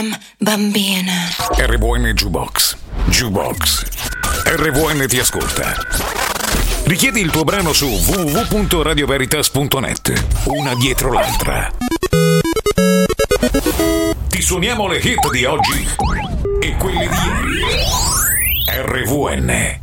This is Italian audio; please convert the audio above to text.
Bam bambina. RVN Jukebox. Jukebox. RVN ti ascolta. Richiedi il tuo brano su www.radioveritas.net. Una dietro l'altra. Ti suoniamo le hit di oggi e quelle di ieri. RVN.